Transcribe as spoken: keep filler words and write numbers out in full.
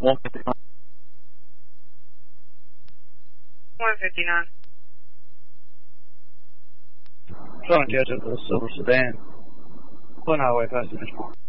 one fifty-nine. one fifty-nine. Trying to catch up to the silver sedan. One highway past the